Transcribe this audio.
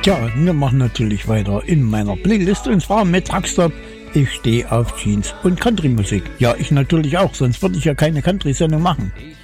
Tja, wir machen natürlich weiter in meiner Playlist und zwar mit Truckstop. Ich stehe auf Jeans und Country-Musik. Ja, ich natürlich auch, sonst würde ich ja keine Country-Sendung machen.